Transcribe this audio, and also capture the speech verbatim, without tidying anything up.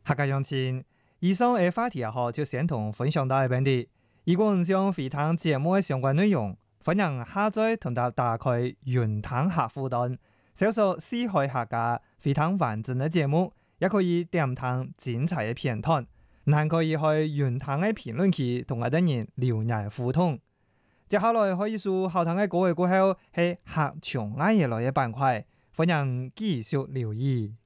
客家鄉親，以上嘅話題也好，就先同分享到呢邊啲。如果唔想回聽節目嘅相關內容，歡迎下載同埋打開雲聽客戶端，搜索四海客家回聽完整嘅節目，也可以點聽精彩嘅片段。還可以去雲聽嘅評論區同我哋人留言互動。接下來可以數後堂嘅歌嘅過後係客場愛嘢來嘅板塊，歡迎繼續留意。